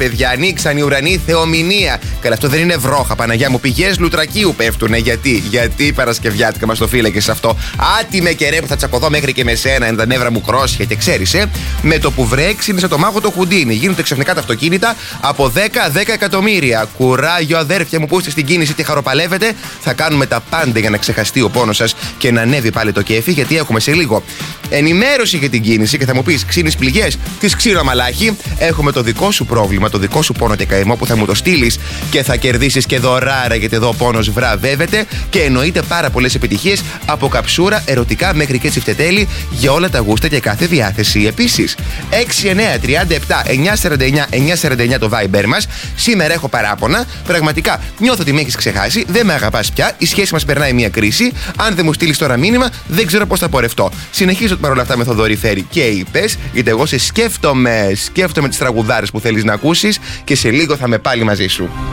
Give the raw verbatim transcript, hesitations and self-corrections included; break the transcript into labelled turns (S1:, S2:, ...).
S1: παιδιά. Ανοίξαν οι ουρανοί, θεομηνία. Καλά, αυτό δεν είναι βρόχα, Παναγιά μου. Πηγές Λουτρακίου πέφτουνε. Γιατί, γιατί Παρασκευιάτικα μας το φύλακες αυτό. Άτιμε και ρε που θα τσακωθώ μέχρι και με σένα. Είναι τα νεύρα μου κρόσια και ξέρεις, ε. Με το που βρέξει είναι σαν το μάγο το χουντίνι. Γίνονται ξαφνικά τα αυτοκίνητα από δέκα δέκα εκατομμύρια. Κουράγιο, αδέρφια μου, που είστε στην κίνηση και χαροπαλεύετε. Θα κάνουμε τα πάντα για να ξεχαστεί ο πόνος σας και να ανέβει πάλι το κέφι, γιατί έχουμε σε λίγο ενημέρωση για την κίνηση και θα μου πεις ξύνεις πληγές, τις ξύνω μαλάχη. Έχουμε το δικό σου πρόβλημα, το δικό σου πόνο και καημό που θα μου το στείλεις και θα κερδίσεις και δωράρα, γιατί εδώ ο πόνος βραβεύεται και εννοείται πάρα πολλές επιτυχίες από καψούρα, ερωτικά μέχρι και τσιφτετέλη για όλα τα γούστα και κάθε διάθεση. Επίσης, έξι εννιά τρία επτά εννιά σαράντα εννιά εννιά σαράντα εννιά το Viber μας. Σήμερα έχω παράπονα. Πραγματικά νιώθω ότι με έχεις ξεχάσει, δεν με αγαπάς πια, η σχέση μας περνάει μια κρίση. Αν δεν μου στείλεις τώρα μήνυμα, δεν ξέρω πώς θα πορευτώ. Συνεχίζω παρόλα αυτά με Θοδωρή Φέρη και είπες, γιατί εγώ σε σκέφτομαι, σκέφτομαι τις τραγουδάρες που θέλεις να ακούσεις και σε λίγο θα είμαι πάλι μαζί σου.